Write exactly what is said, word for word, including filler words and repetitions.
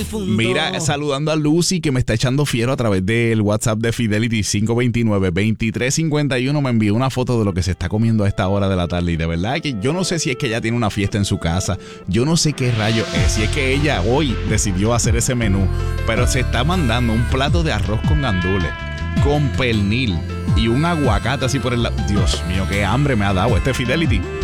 profundo. Mira, saludando a Lucy que me está echando fiero a través del WhatsApp de Fidelity cinco dos nueve, dos tres cinco uno. Me envió una foto de lo que se está comiendo a esta hora de la tarde. Y de verdad que yo no sé si es que ella tiene una fiesta en su casa. Yo no sé qué rayo es. Si es que ella hoy decidió hacer ese menú. Pero se está mandando un plato de arroz con gandules, con pernil y un aguacate así por el lado. Dios mío, qué hambre me ha dado este Fidelity.